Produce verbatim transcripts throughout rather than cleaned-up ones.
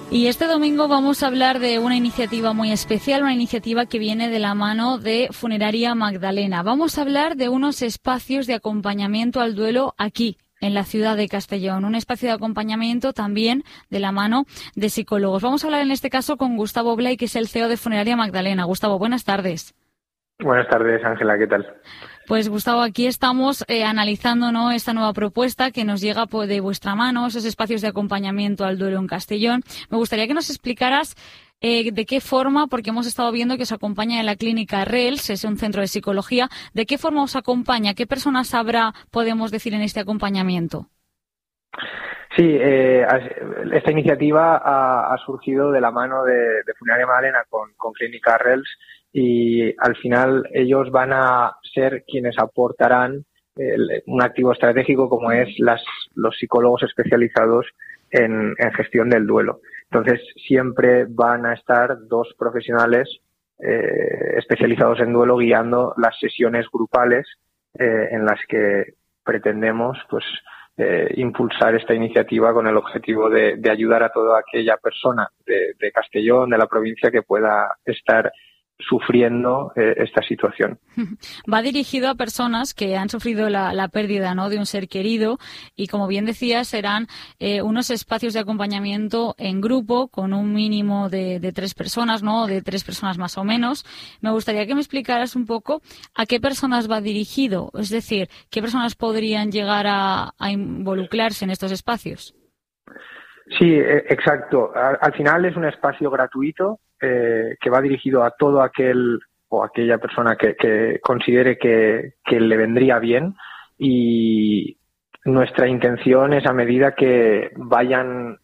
Y este domingo vamos a hablar de una iniciativa muy especial, una iniciativa que viene de la mano de Funeraria Magdalena. Vamos a hablar de unos espacios de acompañamiento al duelo aquí, en la ciudad de Castellón. Un espacio de acompañamiento también de la mano de psicólogos. Vamos a hablar en este caso con Gustavo Blay, que es el C E O de Funeraria Magdalena. Gustavo, buenas tardes. Buenas tardes, Ángela, ¿qué tal? Pues Gustavo, aquí estamos eh, analizando, ¿no?, esta nueva propuesta que nos llega pues, de vuestra mano, esos espacios de acompañamiento al duelo en Castellón. Me gustaría que nos explicaras eh, de qué forma, porque hemos estado viendo que os acompaña en la clínica RELS, es un centro de psicología, ¿de qué forma os acompaña? ¿Qué personas habrá, podemos decir, en este acompañamiento? Sí, eh, esta iniciativa ha, ha surgido de la mano de, de Funeraria Magdalena con, con Clínica RELS, y al final ellos van a ser quienes aportarán el, un activo estratégico como es las, los psicólogos especializados en, en gestión del duelo. Entonces siempre van a estar dos profesionales eh, especializados en duelo guiando las sesiones grupales eh, en las que pretendemos pues eh, impulsar esta iniciativa con el objetivo de, de ayudar a toda aquella persona de, de Castellón, de la provincia, que pueda estar sufriendo eh, esta situación. Va dirigido a personas que han sufrido la, la pérdida, ¿no?, de un ser querido, y como bien decías, serán eh, unos espacios de acompañamiento en grupo con un mínimo de, de tres personas, ¿no?, de tres personas más o menos. Me gustaría que me explicaras un poco a qué personas va dirigido, es decir, qué personas podrían llegar a, a involucrarse en estos espacios. Sí, exacto. Al, al final es un espacio gratuito eh, que va dirigido a todo aquel o aquella persona que, que considere que, que le vendría bien, y nuestra intención es, a medida que vayan,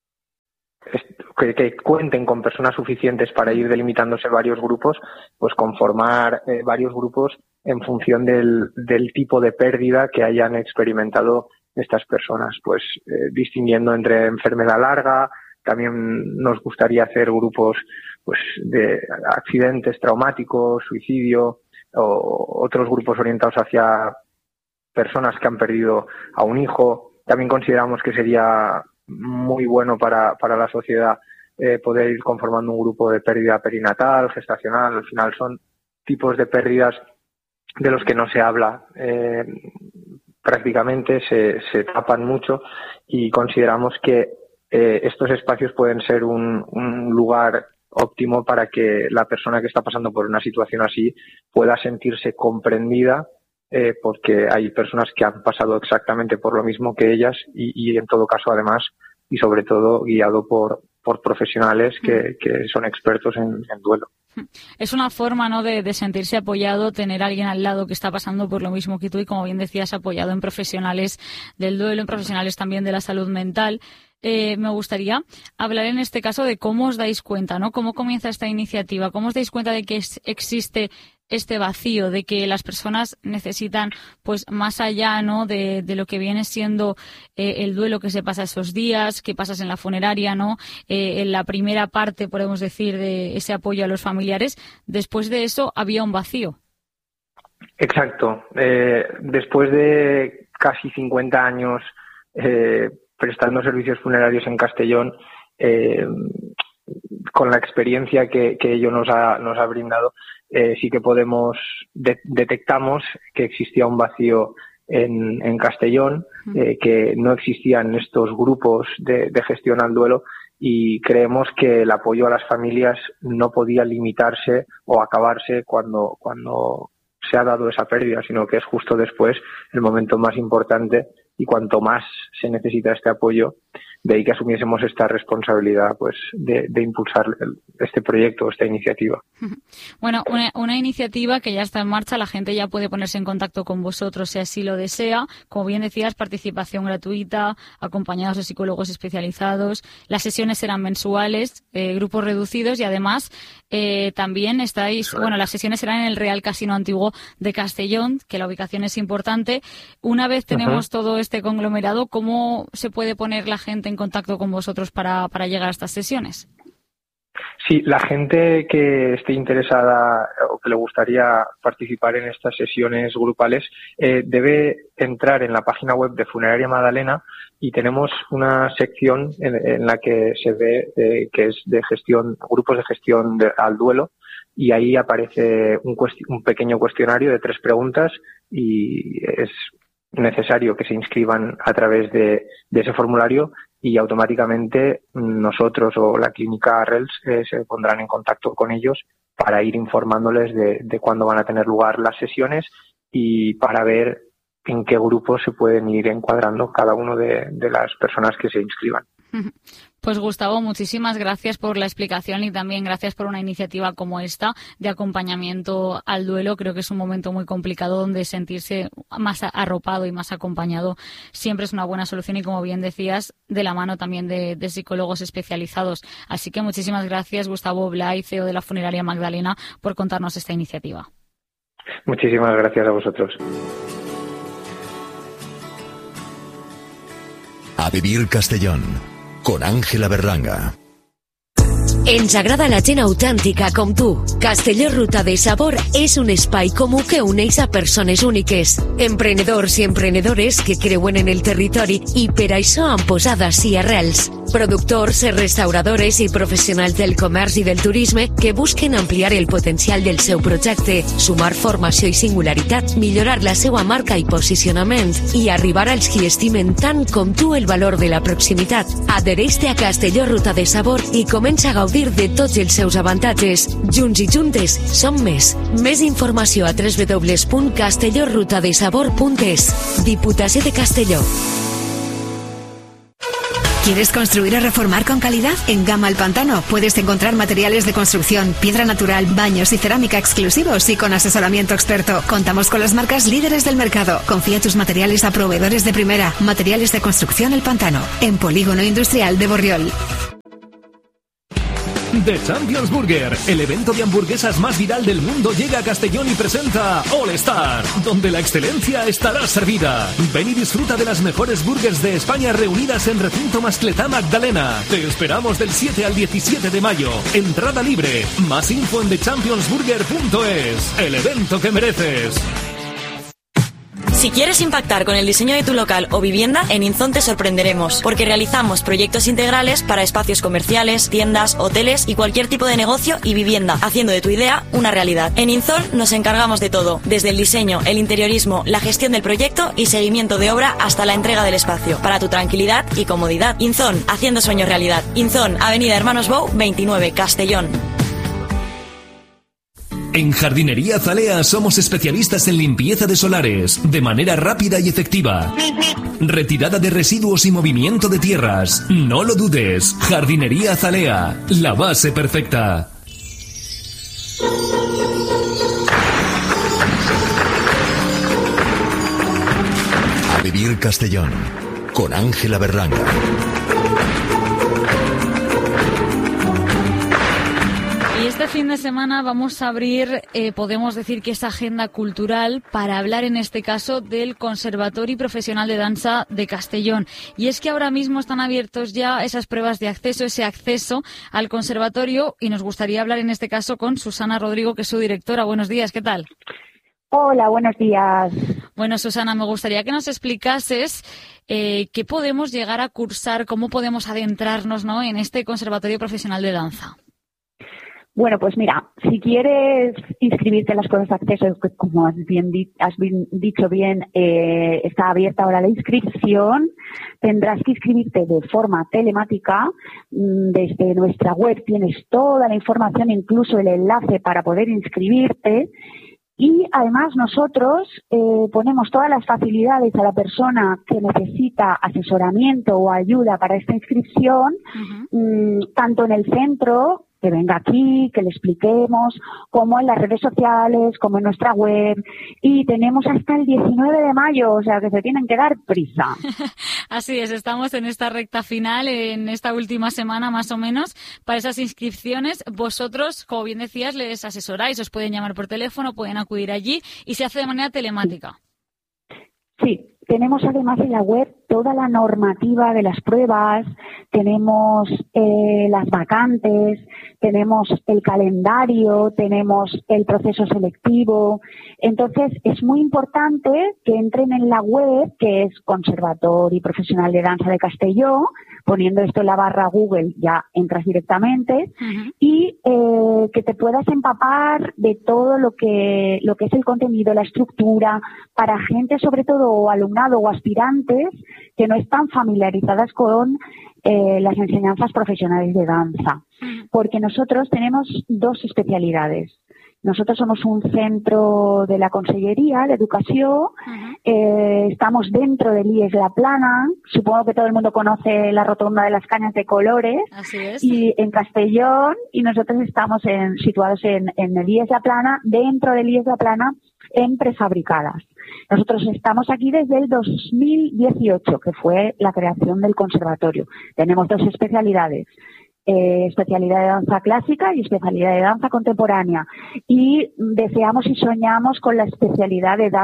que, que cuenten con personas suficientes para ir delimitándose varios grupos, pues conformar eh, varios grupos en función del, del tipo de pérdida que hayan experimentado estas personas, pues eh, distinguiendo entre enfermedad larga. También nos gustaría hacer grupos pues de accidentes traumáticos, suicidio, o otros grupos orientados hacia personas que han perdido a un hijo. También consideramos que sería muy bueno para, para la sociedad eh, poder ir conformando un grupo de pérdida perinatal, gestacional. Al final son tipos de pérdidas de los que no se habla eh, prácticamente, se, se tapan mucho, y consideramos que eh, estos espacios pueden ser un, un lugar óptimo para que la persona que está pasando por una situación así pueda sentirse comprendida, eh, porque hay personas que han pasado exactamente por lo mismo que ellas, y, y en todo caso, además, y sobre todo, guiado por, por profesionales que, que son expertos en, en duelo. Es una forma, ¿no?, de, de sentirse apoyado, tener a alguien al lado que está pasando por lo mismo que tú, y como bien decías, apoyado en profesionales del duelo, en profesionales también de la salud mental. Eh, me gustaría hablar en este caso de cómo os dais cuenta, ¿no? Cómo comienza esta iniciativa, cómo os dais cuenta de que es, existe este vacío, de que las personas necesitan, pues, más allá, ¿no?, de, de lo que viene siendo eh, el duelo que se pasa esos días, que pasas en la funeraria, ¿no? Eh, en la primera parte, podemos decir, de ese apoyo a los familiares. Después de eso había un vacío. Exacto. Eh, después de casi cincuenta años eh, prestando servicios funerarios en Castellón, eh, con la experiencia que, que ello nos ha, nos ha brindado, eh, sí que podemos, de, detectamos que existía un vacío en, en Castellón, eh, que no existían estos grupos de, de gestión al duelo, y creemos que el apoyo a las familias no podía limitarse o acabarse cuando, cuando se ha dado esa pérdida, sino que es justo después el momento más importante, y cuanto más se necesita este apoyo, de ahí que asumiésemos esta responsabilidad, pues, de, de impulsar el, este proyecto, esta iniciativa. Bueno, una, una iniciativa que ya está en marcha, la gente ya puede ponerse en contacto con vosotros si así lo desea. Como bien decías, participación gratuita, acompañados de psicólogos especializados. Las sesiones serán mensuales, eh, grupos reducidos, y además eh, también estáis, bueno, las sesiones serán en el Real Casino Antiguo de Castellón, que la ubicación es importante. Una vez tenemos uh-huh. todo este conglomerado, ¿cómo se puede poner la gente en contacto con vosotros para, para llegar a estas sesiones? Sí, la gente que esté interesada o que le gustaría participar en estas sesiones grupales eh, debe entrar en la página web de Funeraria Magdalena y tenemos una sección en, en la que se ve eh, que es de gestión, grupos de gestión de, al duelo, y ahí aparece un, un pequeño cuestionario de tres preguntas y es necesario que se inscriban a través de, de ese formulario y automáticamente nosotros o la clínica Arrels eh, se pondrán en contacto con ellos para ir informándoles de, de cuándo van a tener lugar las sesiones y para ver en qué grupos se pueden ir encuadrando cada uno de, de las personas que se inscriban. Pues Gustavo, muchísimas gracias por la explicación y también gracias por una iniciativa como esta de acompañamiento al duelo. Creo que es un momento muy complicado donde sentirse más arropado y más acompañado siempre es una buena solución y, como bien decías, de la mano también de, de psicólogos especializados. Así que muchísimas gracias, Gustavo Blay, C E O de la Funeraria Magdalena, por contarnos esta iniciativa. Muchísimas gracias a vosotros. A Vivir Castellón, con Ángela Berlanga. Ens agrada la gent autèntica com tu. Castelló Ruta de Sabor és un espai comú que uneix a persones úniques, emprenedors i emprenedores que creuen en el territori i per això han posat ací arrels. Productors, restauradores i professionals del comerç i del turisme que busquen ampliar el potencial del seu projecte, sumar formació i singularitat, millorar la seva marca i posicionament i arribar als qui estimen tant com tu el valor de la proximitat. Adhereix-te a Castelló Ruta de Sabor i comença a gaudir de tots els seus avantatges. Junts i juntes som més. Més informació a doble u doble u doble u punt castelló ruta de sabor punt es. Diputació de Castelló. ¿Quieres construir o reformar con calidad? En Gama El Pantano puedes encontrar materiales de construcción, piedra natural, baños y cerámica exclusivos y con asesoramiento experto. Contamos con las marcas líderes del mercado. Confía tus materiales a proveedores de primera. Materiales de construcción El Pantano, en Polígono Industrial de Borriol. The Champions Burger, el evento de hamburguesas más viral del mundo, llega a Castellón y presenta All Star, donde la excelencia estará servida. Ven y disfruta de las mejores burgers de España reunidas en Recinto Mascletá Magdalena. Te esperamos del siete al diecisiete de mayo. Entrada libre. Más info en the champions burger punto es. El evento que mereces. Si quieres impactar con el diseño de tu local o vivienda, en Inzon te sorprenderemos, porque realizamos proyectos integrales para espacios comerciales, tiendas, hoteles y cualquier tipo de negocio y vivienda, haciendo de tu idea una realidad. En Inzon nos encargamos de todo, desde el diseño, el interiorismo, la gestión del proyecto y seguimiento de obra hasta la entrega del espacio, para tu tranquilidad y comodidad. Inzon, haciendo sueños realidad. Inzon, Avenida Hermanos Bou, veintinueve, Castellón. En Jardinería Azalea somos especialistas en limpieza de solares, de manera rápida y efectiva. Retirada de residuos y movimiento de tierras. No lo dudes. Jardinería Azalea, la base perfecta. A Vivir Castellón, con Ángela Berlanga. Y este fin de semana vamos a abrir, eh, podemos decir que es agenda cultural, para hablar en este caso del Conservatorio Profesional de Danza de Castellón. Y es que ahora mismo están abiertos ya esas pruebas de acceso, ese acceso al conservatorio, y nos gustaría hablar en este caso con Susana Rodrigo, que es su directora. Buenos días, ¿qué tal? Hola, buenos días. Bueno, Susana, me gustaría que nos explicases eh, qué podemos llegar a cursar, cómo podemos adentrarnos, ¿no?, en este Conservatorio Profesional de Danza. Bueno, pues mira, si quieres inscribirte en las pruebas de acceso, que como has, bien, has bien, dicho bien, eh, está abierta ahora la inscripción, tendrás que inscribirte de forma telemática. Desde nuestra web tienes toda la información, incluso el enlace para poder inscribirte. Y además nosotros eh, ponemos todas las facilidades a la persona que necesita asesoramiento o ayuda para esta inscripción, uh-huh. mmm, tanto en el centro, que venga aquí, que le expliquemos, como en las redes sociales, como en nuestra web. Y tenemos hasta el diecinueve de mayo, o sea que se tienen que dar prisa. Así es, estamos en esta recta final, en esta última semana más o menos, para esas inscripciones. Vosotros, como bien decías, les asesoráis, os pueden llamar por teléfono, pueden acudir allí y se hace de manera telemática. Sí, Tenemos además en la web toda la normativa de las pruebas, tenemos eh, las vacantes, tenemos el calendario, tenemos el proceso selectivo. Entonces, es muy importante que entren en la web, que es Conservatorio Profesional de Danza de Castelló. Poniendo esto en la barra Google ya entras directamente. Uh-huh. Y eh, que te puedas empapar de todo lo que lo que es el contenido, la estructura, para gente sobre todo o alumnado o aspirantes que no están familiarizadas con eh, las enseñanzas profesionales de danza. Uh-huh. Porque nosotros tenemos dos especialidades. Nosotros somos un centro de la Consellería de Educación, uh-huh. eh, estamos dentro del I E S La Plana, supongo que todo el mundo conoce la Rotonda de las Cañas de Colores, así es. Y en Castellón, y nosotros estamos en, situados en, en el I E S La Plana, dentro del I E S La Plana, en prefabricadas. Nosotros estamos aquí desde el dos mil dieciocho, que fue la creación del conservatorio. Tenemos dos especialidades. Eh, especialidad de danza clásica y especialidad de danza contemporánea, y deseamos y soñamos con la especialidad de danza